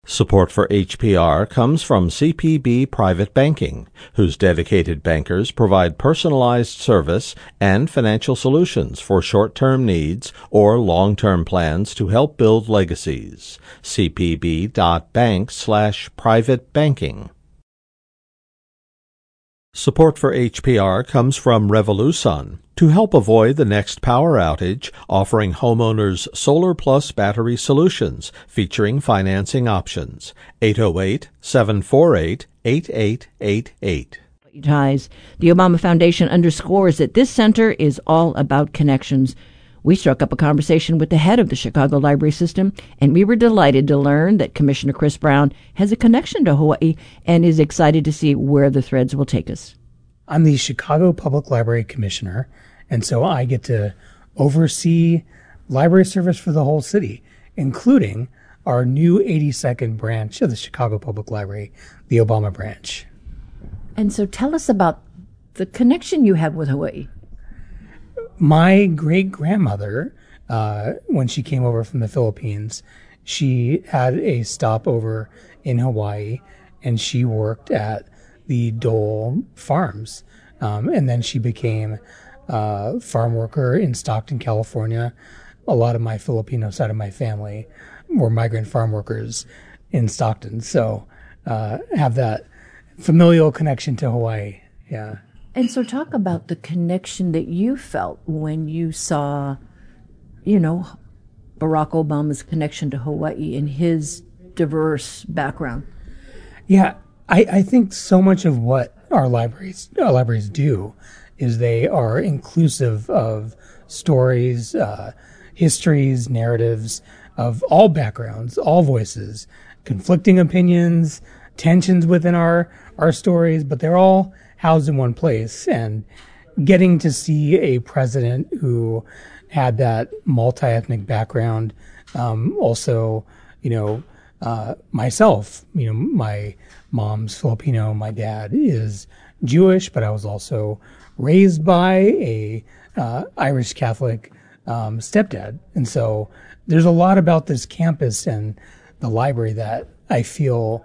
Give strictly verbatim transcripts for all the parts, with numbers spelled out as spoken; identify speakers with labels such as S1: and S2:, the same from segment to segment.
S1: Support for H P R comes from C P B Private Banking, whose dedicated bankers provide personalized service and financial solutions for short-term needs or long-term plans to help build legacies. cpb.bank slash private banking. Support for H P R comes from Revolusun, to help avoid the next power outage, offering homeowners Solar Plus battery solutions featuring financing options. eight oh eight, seven four eight, eight eight eight eight.
S2: Ties. The Obama Foundation underscores that this center is all about connections. We struck up a conversation with the head of the Chicago Library System, and we were delighted to learn that Commissioner Chris Brown has a connection to Hawaii and is excited to see where the threads will take us.
S3: I'm the Chicago Public Library Commissioner, and so I get to oversee library service for the whole city, including our new eighty-second branch of the Chicago Public Library, the Obama branch.
S2: And so tell us about the connection you have with Hawaii.
S3: My great-grandmother, uh, when she came over from the Philippines, she had a stopover in Hawaii, and she worked at the Dole Farms. Um, and then she became a farm worker in Stockton, California. A lot of my Filipino side of my family were migrant farm workers in Stockton. So uh, have that familial connection to Hawaii. Yeah.
S2: And so talk about the connection that you felt when you saw, you know, Barack Obama's connection to Hawaii and his diverse background.
S3: Yeah, I, I think so much of what our libraries our libraries do is they are inclusive of stories, uh, histories, narratives of all backgrounds, all voices, conflicting opinions, tensions within our, our stories, but they're all housed in one place. And getting to see a president who had that multi-ethnic background, um, also, you know, uh, myself, you know, my mom's Filipino, my dad is Jewish, but I was also raised by a uh, Irish Catholic um, stepdad. And so there's a lot about this campus and the library that I feel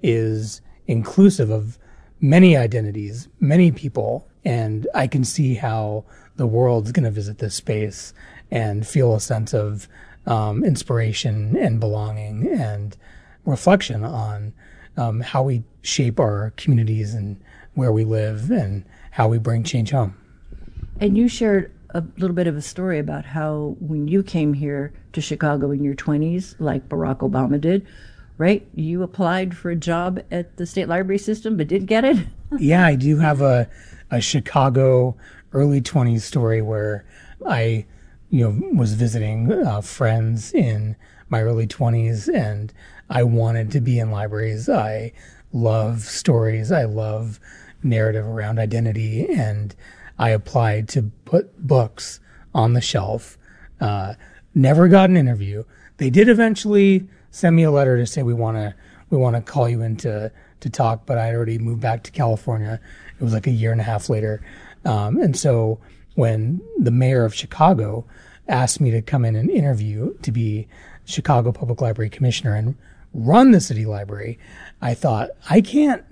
S3: is inclusive of many identities, many people, and I can see how the world's going to visit this space and feel a sense of um, inspiration and belonging and reflection on um, how we shape our communities and where we live and how we bring change home.
S2: And you shared a little bit of a story about how when you came here to Chicago in your twenties, like Barack Obama did, right? You applied for a job at the State Library System, but didn't get it?
S3: Yeah, I do have a, a Chicago early twenties story where I, you know, was visiting uh, friends in my early twenties, and I wanted to be in libraries. I love stories. I love narrative around identity, and I applied to put books on the shelf. Uh, never got an interview. They did eventually send me a letter to say we want to we want to call you in to, to talk, but I had already moved back to California. It was like a year and a half later. Um, and so when the mayor of Chicago asked me to come in and interview to be Chicago Public Library Commissioner and run the city library, I thought, I can't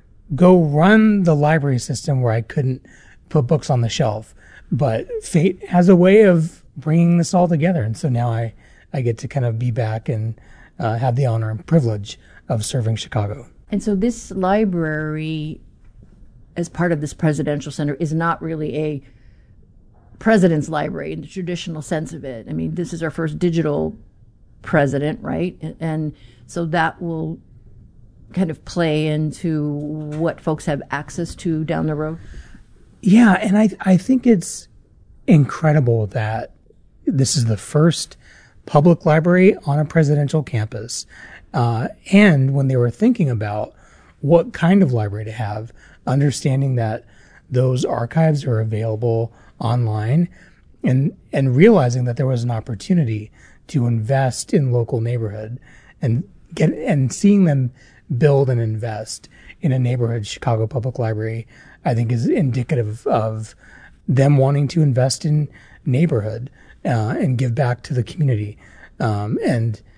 S3: go run the library system where I couldn't put books on the shelf. But fate has a way of bringing this all together. And so now I, I get to kind of be back and uh, have the honor and privilege of serving Chicago.
S2: And so this library, as part of this presidential center, is not really a president's library in the traditional sense of it. I mean, this is our first digital president, right? And so that will kind of play into what folks have access to down the road.
S3: Yeah, and I I think it's incredible that this is the first public library on a presidential campus. Uh, and when they were thinking about what kind of library to have, understanding that those archives are available online, and and realizing that there was an opportunity to invest in local neighborhood and get and seeing them build and invest in a neighborhood Chicago Public Library, I think is indicative of them wanting to invest in neighborhood uh, and give back to the community. Um, and